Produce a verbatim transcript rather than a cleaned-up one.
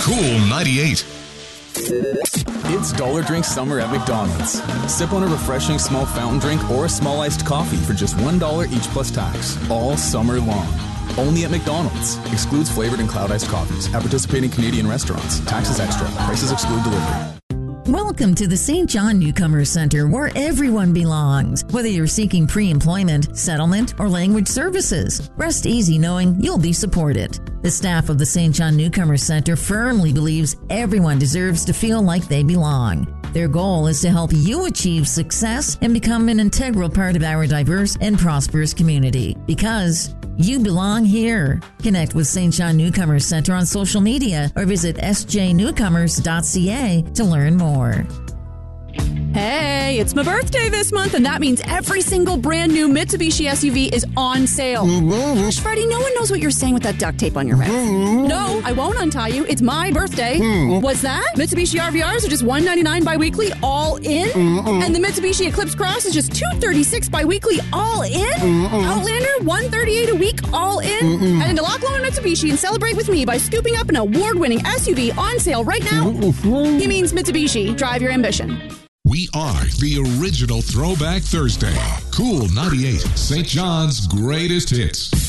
Cool ninety-eight. It's Dollar Drink Summer at McDonald's. Sip on a refreshing small fountain drink or a small iced coffee for just one dollar each plus tax, all summer long. Only at McDonald's. Excludes flavored and cloud iced coffees. At participating Canadian restaurants. Taxes extra. Prices exclude delivery. Welcome to the Saint John Newcomer Center, where everyone belongs. Whether you're seeking pre-employment, settlement, or language services, rest easy knowing you'll be supported. The staff of the Saint John Newcomer Center firmly believes everyone deserves to feel like they belong. Their goal is to help you achieve success and become an integral part of our diverse and prosperous community, because you belong here. Connect with Saint John Newcomer Center on social media or visit s j newcomers dot c a to learn more. Hey, it's my birthday this month, and that means every single brand new Mitsubishi S U V is on sale. Mm-hmm. Freddie, no one knows what you're saying with that duct tape on your mouth. Mm-hmm. No, I won't untie you. It's my birthday. Mm-hmm. What's that? Mitsubishi R V Rs are just one hundred ninety-nine bi-weekly, all in? Mm-hmm. And the Mitsubishi Eclipse Cross is just two hundred thirty-six bi-weekly, all in? Mm-hmm. Outlander, one hundred thirty-eight a week, all in? Mm-hmm. Head into Loch Lomond Mitsubishi and celebrate with me by scooping up an award-winning S U V on sale right now. Mm-hmm. He means Mitsubishi. Drive your ambition. We are the original Throwback Thursday. Cool ninety-eight, Saint John's greatest hits.